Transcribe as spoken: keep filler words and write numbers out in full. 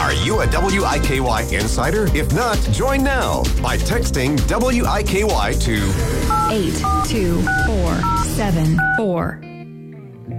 Are you a W I K Y insider? If not, join now by texting W I K Y to eight two four seven four.